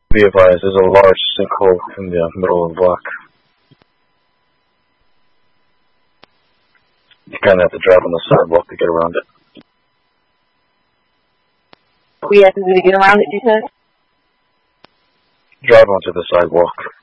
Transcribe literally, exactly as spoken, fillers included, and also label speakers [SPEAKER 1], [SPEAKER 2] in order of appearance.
[SPEAKER 1] Be advised, there's a large sinkhole in the middle of the block. You kind of have to drive on the sidewalk to get around it.
[SPEAKER 2] We have to get around it, you said?
[SPEAKER 1] Drive onto the sidewalk.